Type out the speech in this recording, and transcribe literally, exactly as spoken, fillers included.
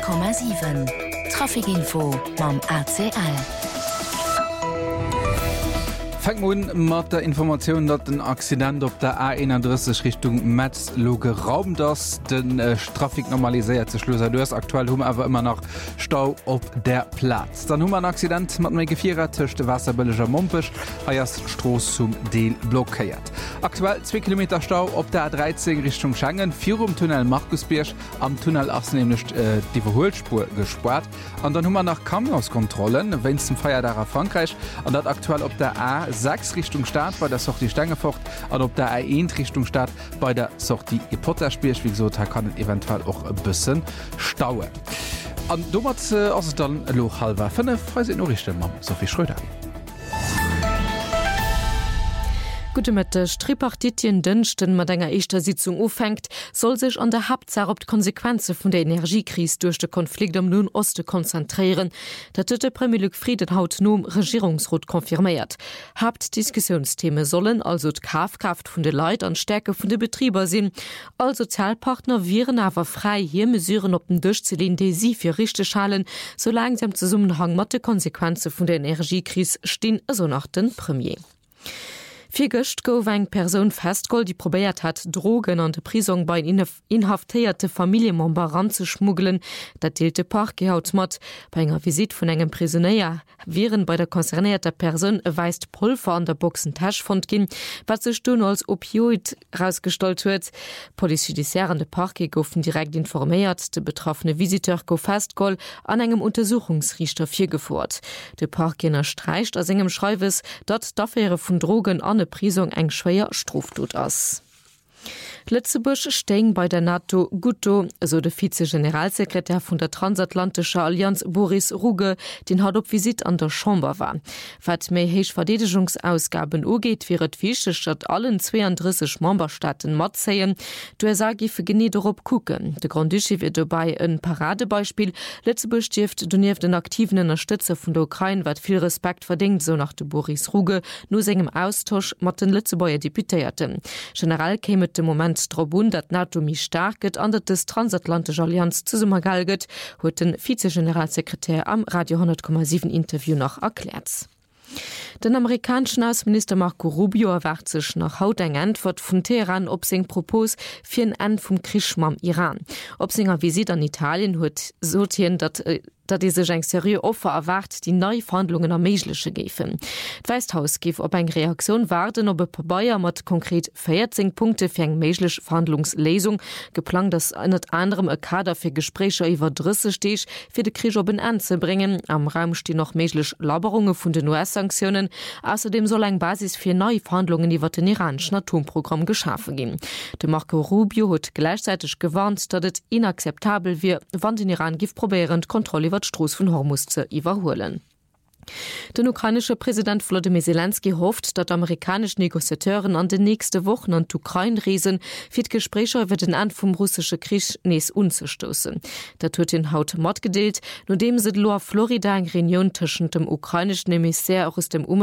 Komma sieben Trafikinfo mam A C L. Fangmun mat der Information, dat den Accident op der A einunddreißig Richtung Metz lo geraumt ass den äh, Trafik normaliséiert ze Schlosser dus aktuell hum awer immer noch Stau op der Platz. Dann hummer ein Accident mat méi Gevierer töchte Wasserbëlleger Mompech eiers Stroos zum Deel blockéiert. Aktuell zwei Kilometer Stau op der A dreizehn Richtung Schengen, vier um Tunnel Markusbiersch am Tunnel ass nämlich äh, die Verholspur gespart. An dann hummer nach Kamionskontrollen, wenns zum Feierdacher Frankreich an dat aktuell op der A sechs Richtung Stadt bei der Sortie Stängefort an op der A eins Richtung Stadt bei der Sortie Epotterspielch wie so da kann eventuell auch ein bisschen stauen. An dummer äh, ass dann lo halber fünf Freise Norrichten mam Sophie Schröder. Gute mit der Tripartitien dünchten mat enger eischter Sitzung ufängt, soll sich an der Hauptsache op Konsequenze von der Energiekrise durch den Konflikt am Nun Oste konzentrieren. Der dritte Premier Frieden haut nom Regierungsrat konfirmiert. Hauptdiskussionsthemen sollen also d' Kaufkraft von de Leiit an Stärke von de Betrieber sinn. All Sozialpartner wären aber frei hier mesuren op den durchzulehnen, die sie für richtig schalen, so langsam zu Zusammenhang mat de Konsequenze von der Energiekrise stehen also nach den Premier. Vier Gëcht gouf eng Person festgold, die probiert hat, Drogen an de Prisung bei inhaftierte Familienmember ranzuschmuggeln. Dat deelte Parke haut mat. Bei enger Visit vun engem Prisonnier wären bei der konzernierter Person weist Pulver an der Boxentasch fand gin, wat sech nun als Opioid rausgestellt huet. Polizeijudiziärende Parke goufen direkt informiert, de betroffene Visiteur go festgold an engem Untersuchungsrichter vier gefordert. De Parkener streicht aus engem Schreiwes, dat d'Affäre vun Drogen an Prisung eng schwéier Straftat ass. Lützebusch steng bei der NATO Gutto, so der Vizegeneralsekretär von der Transatlantischer Allianz Boris Ruge, den hat op Visit an der Chamber war. Wat méi heich Verdedigungsausgaben ugeht, wäret wichtig, dat allen zweiunddreißig Memberstaaten mat zeien. Du er sag für genie dorop kucken. De Grandduchy wird dabei ein Paradebeispiel. Lützebusch stift doniert den aktiven Unterstützer von der Ukraine, wat viel Respekt verdient, so nach de Boris Ruge, nur segem Austausch mat den Lützebauer Deputierten. General käme dem Moment Strobun, dat NATO mi starket an des Transatlantische Allianz zu summergalget, huet den Vizegeneralsekretär am Radio hundert Komma sieben Interview noch erklärt. Den amerikanischen Außenminister Marco Rubio erwartet sich nach haut eng Antwort von Teheran op seg Propos für ein Ende vom Krieg am Iran. Ob senger Visit an Italien huet sotien, dat äh, dat diese eng serie Offer erwart, die neue Verhandlungen erméigliche gefen. D'Weisthaus gif op eng Reaktion warten, ob e per Bayer mat konkret vierzehn Punkte fir eng méiglech Verhandlungslesung geplant, dass net anderem e Kader fir Gesprächer iwwer Drisse stech fir de Krieg op anzubringen. Am Raum stehen noch méiglech Laberungen vun den U S-Sanktionen. Außerdem soll eng Basis fir neue Verhandlungen iwwer den iranischen Atomprogramm geschaffen gin. De Marco Rubio huet gleichzeitig gewarnt, dat et inakzeptabel wie, wann den Iran gif probieren Kontrolle Stroß von Hormuz zu überholen. Der ukrainische Präsident Volodymyr Zelensky hofft, dass amerikanische Negoziateuren an den nächsten Wochen an die Ukraine reisen, für die Gespräche über den Ende vom russischen Krieg nächst unzustoßen. Das wird in Haut Mord gedeelt, nachdem sie in Florida eine Reunion zwischen dem ukrainischen Emissär aus dem